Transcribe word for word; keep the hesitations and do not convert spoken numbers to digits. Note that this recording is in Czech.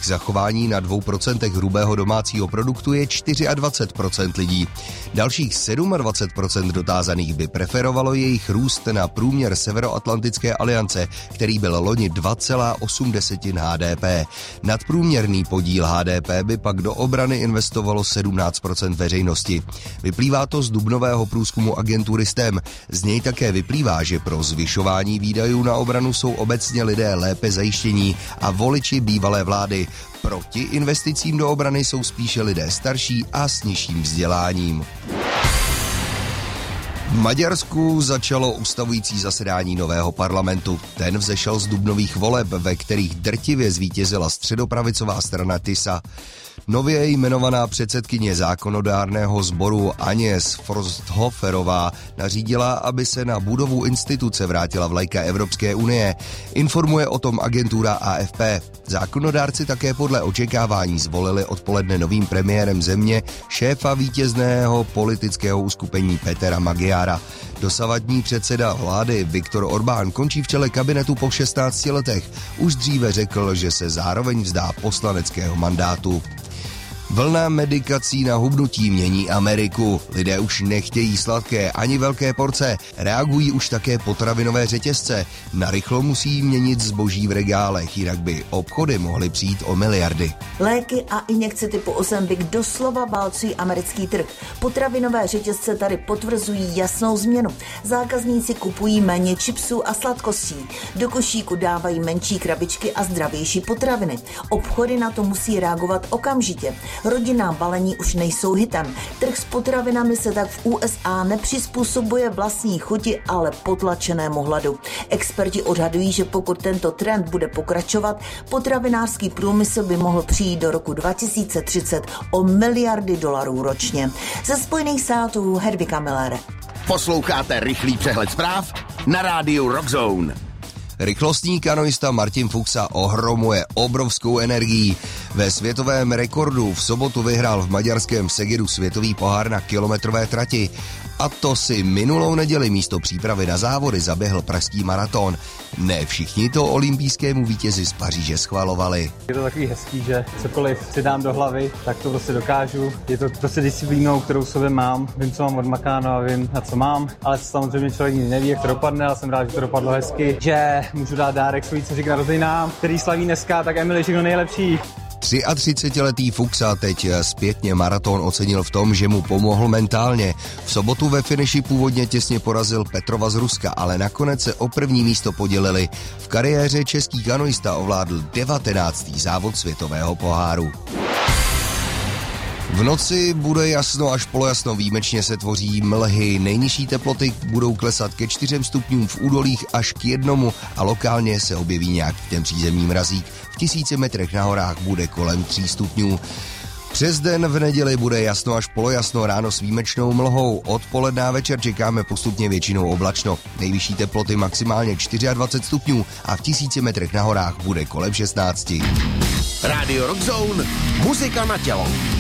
zachování na dvou procentech hrubého domácího produktu je dvacet čtyři procent lidí. Dalších dvacet sedm procent dotázaných by preferovalo jejich růst na průměr Severoatlantické aliance, který byl loni dva celá osm H D P. Nadprůměrný podíl H D P by pak do obrany investovalo sedmnáct procent veřejnosti. Vyplývá to z dubnového průzkumu agentury S T E M. Z něj také vyplývá, že pro zvyšování výdajů na obranu jsou obecně lidé lépe zajištění a voliči bývalé vlády. Proti investicím do obrany jsou spíše lidé starší a s nižším vzděláním. V Maďarsku začalo ustavující zasedání nového parlamentu. Ten vzešel z dubnových voleb, ve kterých drtivě zvítězila středopravicová strana TISA. Nově jmenovaná předsedkyně zákonodárného sboru Agnes Forsthoferová nařídila, aby se na budovu instituce vrátila vlajka Evropské unie. Informuje o tom agentura A F P. Zákonodárci také podle očekávání zvolili odpoledne novým premiérem země šéfa vítězného politického uskupení Petera Magyara. Dosavadní předseda vlády Viktor Orbán končí v čele kabinetu po šestnácti letech. Už dříve řekl, že se zároveň vzdá poslaneckého mandátu. Vlna medikací na hubnutí mění Ameriku. Lidé už nechtějí sladké ani velké porce. Reagují už také potravinové řetězce. Narychlo musí měnit zboží v regálech, jinak by obchody mohly přijít o miliardy. Léky a injekce typu Ozempic doslova válcují americký trh. Potravinové řetězce tady potvrzují jasnou změnu. Zákazníci kupují méně chipsů a sladkostí. Do košíku dávají menší krabičky a zdravější potraviny. Obchody na to musí reagovat okamžitě. Rodinná balení už nejsou hitem. Trh s potravinami se tak v U S A nepřizpůsobuje vlastní chuti, ale potlačenému hladu. Experti odhadují, že pokud tento trend bude pokračovat, potravinářský průmysl by mohl přijít do roku dva tisíce třicet o miliardy dolarů ročně. Ze Spojených států Hedvika Miller. Posloucháte rychlý přehled zpráv na rádiu Rockzone. Rychlostní kanoista Martin Fuxa ohromuje obrovskou energií. Ve světovém rekordu v sobotu vyhrál v maďarském Segedu světový pohár na kilometrové trati. A to si minulou neděli místo přípravy na závody zaběhl pražský maraton. Ne všichni to olympijskému vítězi z Paříže schvalovali. Je to takový hezký, že cokoliv si dám do hlavy, tak to prostě dokážu. Je to prostě disciplínou, kterou v sobě mám. Vím, co mám odmakáno a vím, na co mám. Ale samozřejmě člověk nikdy neví, jak to dopadne, ale jsem rád, že to dopadlo hezky. Že můžu dát dárek svojí dceři k narozeninám, který slaví dneska, tak Emily, všechno nejlepší. třiatřicetiletý Fuxa teď zpětně maraton ocenil v tom, že mu pomohl mentálně. V sobotu ve finiši původně těsně porazil Petrova z Ruska, ale nakonec se o první místo podělili. V kariéře český kanoista ovládl devatenáctý závod světového poháru. V noci bude jasno až polojasno, výjimečně se tvoří mlhy. Nejnižší teploty budou klesat ke čtyřem stupňům v údolích až k jednomu a lokálně se objeví nějaký přízemní mrazík. V tisíci metrech na horách bude kolem tří stupňů. Přes den v neděli bude jasno až polojasno, ráno s výjimečnou mlhou. Odpoledne a večer čekáme postupně většinou oblačno. Nejvyšší teploty maximálně dvacet čtyři stupňů a v tisíci metrech na horách bude kolem šestnácti. Rádio Rockzone, muzika na tělo.